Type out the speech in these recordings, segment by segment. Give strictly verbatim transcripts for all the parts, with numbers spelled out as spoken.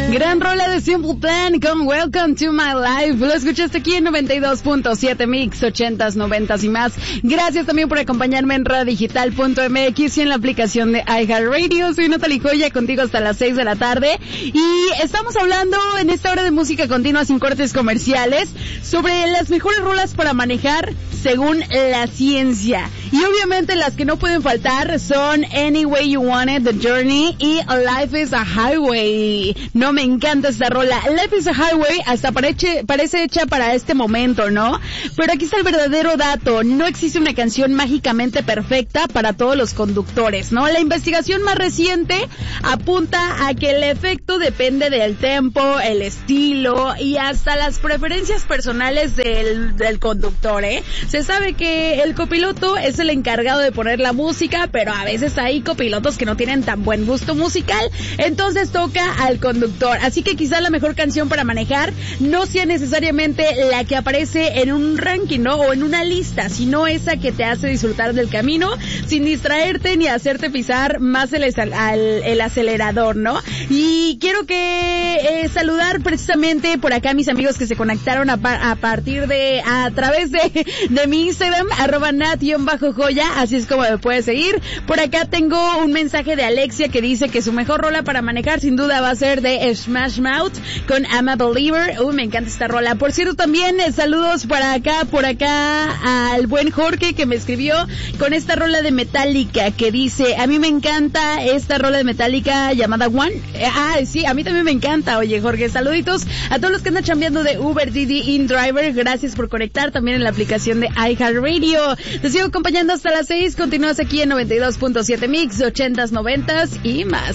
Gran rola de Simple Plan con Welcome to My Life. Lo escuchaste aquí en noventa y dos punto siete Mix, ochentas, noventas y más. Gracias también por acompañarme en radio digital punto m x y en la aplicación de iHeartRadio. Soy Natalie Joya, contigo hasta las seis de la tarde. Y estamos hablando en esta hora de música continua sin cortes comerciales sobre las mejores rolas para manejar según la ciencia. Y obviamente las que no pueden faltar son Any Way You Want It, The Journey y Life is a Highway. No me encanta esta rola. Life is a Highway hasta parece, parece hecha para este momento, ¿no? Pero aquí está el verdadero dato. No existe una canción mágicamente perfecta para todos los conductores, ¿no? La investigación más reciente apunta a que el efecto depende del tempo, el estilo y hasta las preferencias personales del, del conductor, ¿eh? Se sabe que el copiloto es el encargado de poner la música, pero a veces hay copilotos que no tienen tan buen gusto musical, entonces toca al conductor. Así que quizá la mejor canción para manejar no sea necesariamente la que aparece en un ranking, ¿no? O en una lista, sino esa que te hace disfrutar del camino sin distraerte ni hacerte pisar más el, el, el acelerador, ¿no? Y quiero que eh, saludar precisamente por acá a mis amigos que se conectaron a, a partir de, a través de, de mi Instagram, arroba nat-joya, así es como me puedes seguir. Por acá tengo un mensaje de Alexia que dice que su mejor rola para manejar sin duda va a ser de Smash Mouth con I'm a Believer. Uy, me encanta esta rola. Por cierto, también eh, saludos para acá, por acá al buen Jorge que me escribió con esta rola de Metallica que dice, a mí me encanta esta rola de Metallica llamada One. Eh, ah, sí, a mí también me encanta. Oye, Jorge, saluditos a todos los que andan chambeando de Uber, Didi, InDriver. Gracias por conectar también en la aplicación de iHeartRadio. Te sigo acompañando hasta las seis. Continúas aquí en noventa y dos punto siete Mix, ochentas, noventas y más.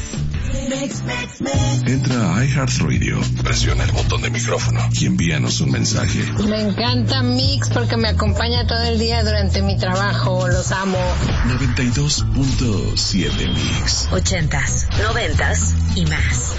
Entra a iHeartRadio, presiona el botón de micrófono y envíanos un mensaje. Me encanta Mix porque me acompaña todo el día durante mi trabajo. Los amo. noventa y dos punto siete Mix. Ochentas, noventas y más.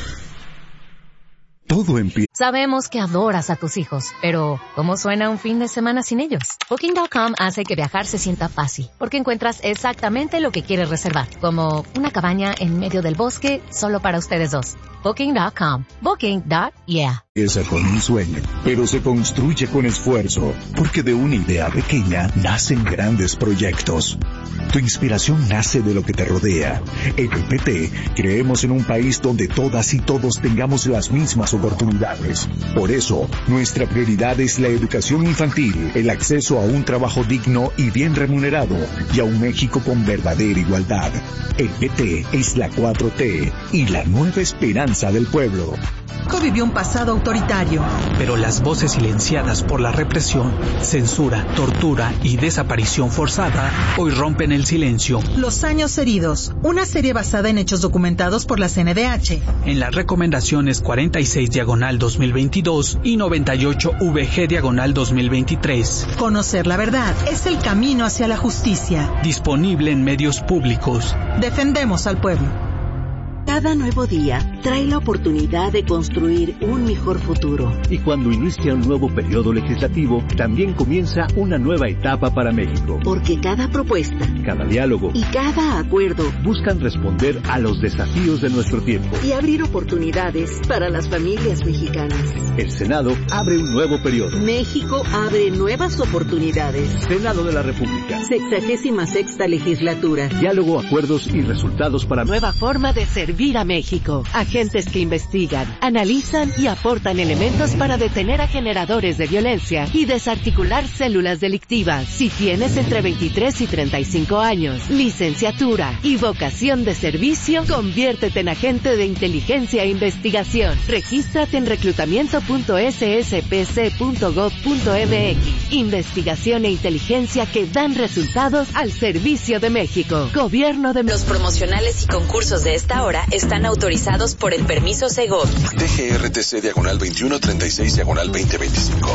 Todo empieza. Sabemos que adoras a tus hijos, pero ¿cómo suena un fin de semana sin ellos? Booking punto com hace que viajar se sienta fácil, porque encuentras exactamente lo que quieres reservar, como una cabaña en medio del bosque solo para ustedes dos. Booking punto com. Booking. Yeah. Empieza con un sueño, pero se construye con esfuerzo, porque de una idea pequeña nacen grandes proyectos. Tu inspiración nace de lo que te rodea. En el P T creemos en un país donde todas y todos tengamos las mismas oportunidades. Por eso, nuestra prioridad es la educación infantil, el acceso a un trabajo digno y bien remunerado, y a un México con verdadera igualdad. El P T es la cuatro T y la nueva esperanza del pueblo. México vivió un pasado autoritario. Pero las voces silenciadas por la represión, censura, tortura y desaparición forzada hoy rompen el silencio. Los años heridos, una serie basada en hechos documentados por la C N D H. En las recomendaciones cuarenta y seis diagonal dos mil veintidós y noventa y ocho V G diagonal dos mil veintitrés. Conocer la verdad es el camino hacia la justicia. Disponible en medios públicos. Defendemos al pueblo. Cada nuevo día trae la oportunidad de construir un mejor futuro. Y cuando inicia un nuevo periodo legislativo, también comienza una nueva etapa para México. Porque cada propuesta, cada diálogo y cada acuerdo buscan responder a los desafíos de nuestro tiempo y abrir oportunidades para las familias mexicanas. El Senado abre un nuevo periodo. México abre nuevas oportunidades. Senado de la República. Sexagésima sexta legislatura. Diálogo, acuerdos y resultados para nueva forma de servir a México. Agentes que investigan, analizan y aportan elementos para detener a generadores de violencia y desarticular células delictivas. Si tienes entre veintitrés y treinta y cinco años, licenciatura y vocación de servicio, conviértete en agente de inteligencia e investigación. Regístrate en reclutamiento punto s s p c punto gov punto m x. Investigación e inteligencia que dan resultados al servicio de México. Gobierno de Los promocionales y concursos de esta hora están autorizados por el permiso Segov. D G R T C diagonal veintiuno treinta y seis diagonal veinte veinticinco.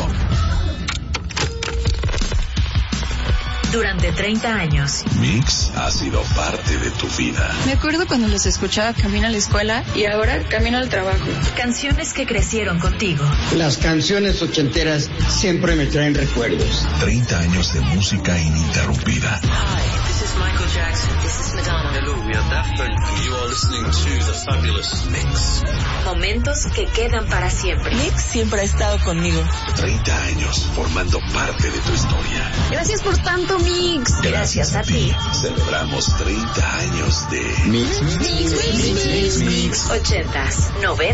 Durante treinta años, Mix ha sido parte de tu vida. Me acuerdo cuando los escuchaba camino a la escuela y ahora camino al trabajo. Canciones que crecieron contigo. Las canciones ochenteras siempre me traen recuerdos. treinta años de música ininterrumpida. Hi, this is Michael Jackson. This is Madonna. Hello, we are Daft Punk and you are listening to the Fabulous Mix. Momentos momentos que quedan para siempre. Mix siempre ha estado conmigo. treinta años formando parte de tu historia. Gracias por tanto, Mix. Gracias a ti. Celebramos treinta años de Mix, Mix, Mix, Mix, Mix. ochentas, noventas.